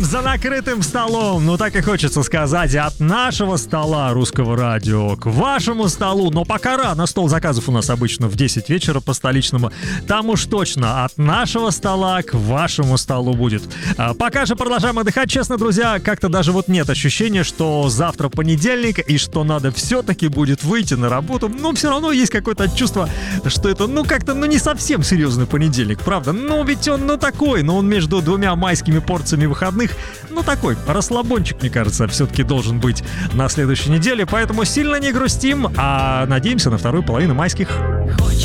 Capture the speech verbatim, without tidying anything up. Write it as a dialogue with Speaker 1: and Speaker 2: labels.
Speaker 1: за накрытым столом. Ну, так и хочется сказать. От нашего стола русского радио к вашему столу. Но пока рано. Стол заказов у нас обычно в десять вечера по столичному. Там уж точно от нашего стола к вашему столу будет. А пока же продолжаем отдыхать. Честно, друзья, как-то даже вот нет ощущения, что завтра понедельник и что надо все-таки будет выйти на работу. Но все равно есть какое-то чувство, что это, ну, как-то, ну, не совсем серьезный понедельник, правда? Ну, ведь он, ну, такой, но он между двумя майскими порциями выходных, ну, такой расслабончик, мне кажется, все-таки должен быть на следующей неделе, поэтому сильно не грустим, а надеемся на вторую половину майских.